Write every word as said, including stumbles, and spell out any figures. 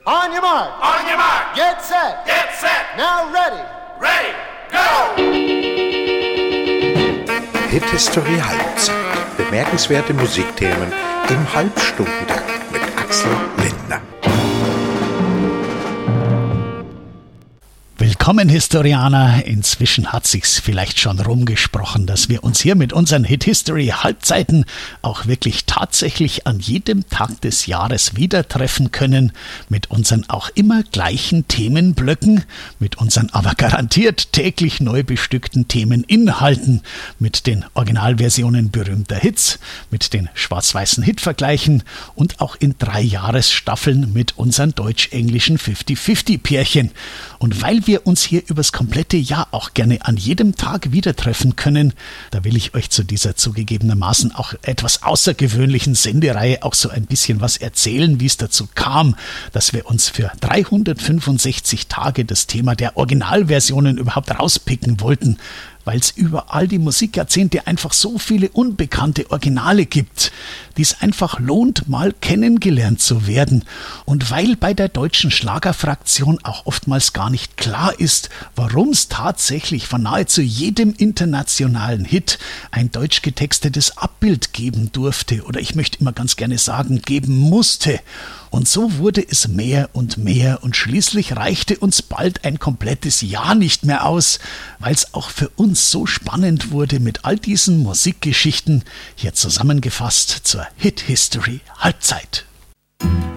On your mark. On your mark. Get set. Get set. Now ready. Ready. Go! Hit History Halbzeit. Bemerkenswerte Musikthemen im Halbstundentakt mit Axel Lindner. Willkommen, Historianer. Inzwischen hat sich's vielleicht schon rumgesprochen, dass wir uns hier mit unseren Hit-History-Halbzeiten auch wirklich tatsächlich an jedem Tag des Jahres wieder treffen können, mit unseren auch immer gleichen Themenblöcken, mit unseren aber garantiert täglich neu bestückten Themeninhalten, mit den Originalversionen berühmter Hits, mit den schwarz-weißen Hitvergleichen und auch in drei Jahresstaffeln mit unseren deutsch-englischen fifty-fifty-Pärchen. Und weil wir uns hier übers komplette Jahr auch gerne an jedem Tag wieder treffen können, da will ich euch zu dieser zugegebenermaßen auch etwas außergewöhnlichen Sendereihe auch so ein bisschen was erzählen, wie es dazu kam, dass wir uns für dreihundertfünfundsechzig Tage das Thema der Originalversionen überhaupt rauspicken wollten, weil es über all die Musikjahrzehnte einfach so viele unbekannte Originale gibt, die es einfach lohnt, mal kennengelernt zu werden. Und weil bei der deutschen Schlagerfraktion auch oftmals gar nicht klar ist, warum es tatsächlich von nahezu jedem internationalen Hit ein deutsch getextetes Abbild geben durfte oder ich möchte immer ganz gerne sagen, geben musste. Und so wurde es mehr und mehr und schließlich reichte uns bald ein komplettes Jahr nicht mehr aus, weil es auch für uns so spannend wurde mit all diesen Musikgeschichten, hier zusammengefasst zur Hit History Halbzeit.